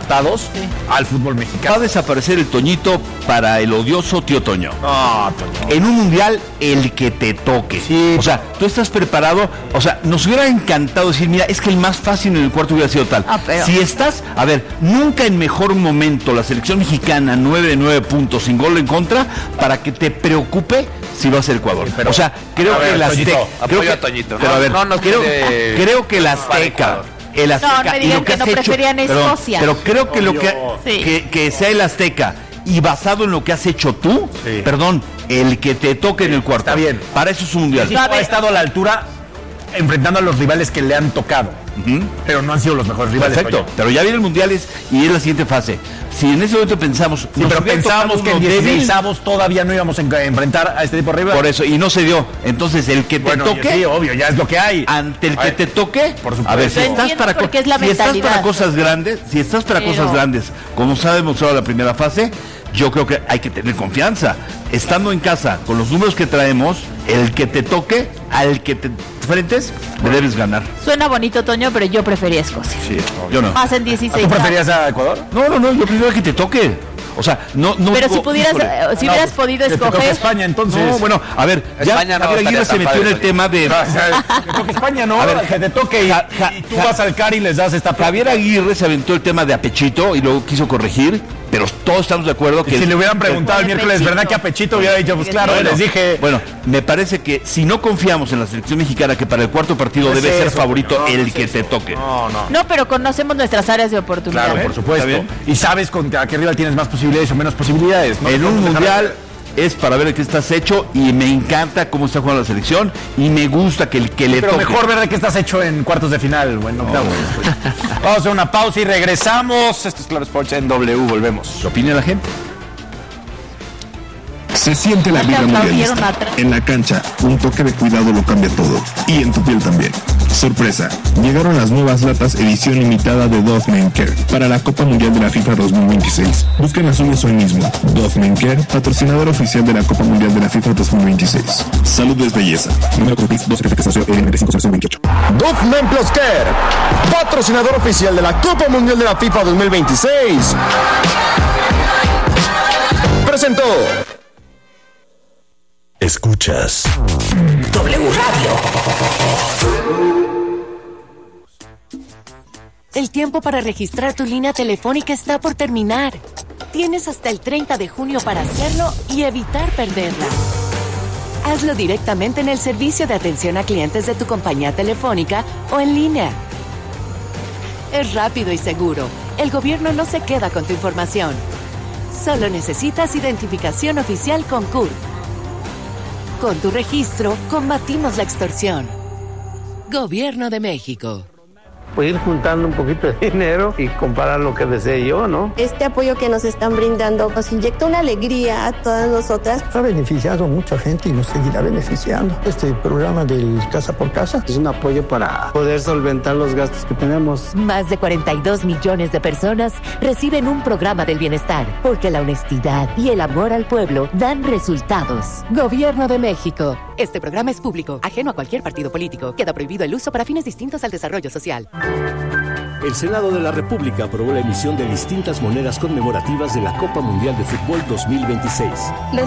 adaptados al fútbol mexicano. Va a desaparecer el Toñito para el odioso tío Toño. No, Toño. En un mundial, el que te toque. Sí. O sea, tú estás preparado. O sea, nos hubiera encantado decir, mira, es que el más fácil en el cuarto hubiera sido tal. Pero... Si estás, a ver, nunca en mejor momento la selección mexicana 9 de 9 puntos sin gol en contra para que te preocupe si va a ser Ecuador. Pero, o sea, creo que el Azteca. Apoyo a Toñito. Pero a ver, creo que el Azteca. El Azteca, no me digan que no preferían Escocia. Pero creo que lo que sea el Azteca y basado en lo que has hecho tú, perdón, el que te toque en el cuarto. Está bien. Para eso es un mundial. México ha estado a la altura enfrentando a los rivales que le han tocado. Pero no han sido los mejores rivales. Perfecto, pero ya vienen mundiales y es la siguiente fase. Si en ese momento pensamos... Sí, pero pensábamos que en 16avos todavía no íbamos a enfrentar a este tipo de rivales. Por eso, y no se dio. Entonces, el que te toque... Sí, obvio, ya es lo que hay. Ante el que te toque... Por supuesto. A ver, si estás para cosas grandes, como se ha demostrado en la primera fase, yo creo que hay que tener confianza. Estando en casa, con los números que traemos, el que te toque, al que te enfrentes, le debes ganar. Suena bonito, Toño, pero yo prefería Escocia. Sí, yo no. Más en 16. ¿Tú preferías a Ecuador? No, yo prefiero que te toque. O sea, no. Pero si pudieras, si hubieras podido escoger. Te toca España, entonces. No, bueno, a ver, España ya Javier Aguirre se metió en el tema de. Te toca España, ¿no? A ver, que te toque y tú vas al CAR y les das esta. Javier Aguirre se aventó el tema de Apechito y luego quiso corregir, pero todos estamos de acuerdo que. Si le hubieran preguntado el miércoles, ¿verdad que Apechito hubiera dicho? Pues claro, les dije. Bueno, me parece que si no confiamos en la selección mexicana, que para el cuarto partido debe ser favorito el que te toque. No, pero conocemos nuestras áreas de oportunidad. Claro, por supuesto. Y sabes a qué rival tienes más posibilidades o menos posibilidades. ¿No? En un mundial es para ver de qué estás hecho y me encanta cómo está jugando la selección y me gusta que el que le toque. Pero mejor ver de qué estás hecho en cuartos de final o en octavos. Vamos a hacer una pausa y regresamos. Esto es Claro Sports en W. Volvemos. ¿Qué opina la gente? Se siente la vibra mundialista. En la cancha, un toque de cuidado lo cambia todo. Y en tu piel también. Sorpresa, llegaron las nuevas latas edición limitada de Dove Men Care para la Copa Mundial de la FIFA 2026. Busquen las suyas hoy mismo. Dove Men Care, patrocinador oficial de la Copa Mundial de la FIFA 2026. Salud es belleza. Número COPIX 2FP0E95-028. Dove Men Plus Care, patrocinador oficial de la Copa Mundial de la FIFA 2026. Presentó. Escuchas W Radio. El tiempo para registrar tu línea telefónica está por terminar. Tienes hasta el 30 de junio para hacerlo y evitar perderla. Hazlo directamente en el servicio de atención a clientes de tu compañía telefónica o en línea. Es rápido y seguro. El gobierno no se queda con tu información. Solo necesitas identificación oficial con CURP. Con tu registro, combatimos la extorsión. Gobierno de México. Pues ir juntando un poquito de dinero y comparar lo que desee yo, ¿no? Este apoyo que nos están brindando nos inyecta una alegría a todas nosotras. Ha beneficiado a mucha gente y nos seguirá beneficiando. Este programa del Casa por Casa es un apoyo para poder solventar los gastos que tenemos. Más de 42 millones de personas reciben un programa del bienestar, porque la honestidad y el amor al pueblo dan resultados. Gobierno de México. Este programa es público, ajeno a cualquier partido político. Queda prohibido el uso para fines distintos al desarrollo social. El Senado de la República aprobó la emisión de distintas monedas conmemorativas de la Copa Mundial de Fútbol 2026.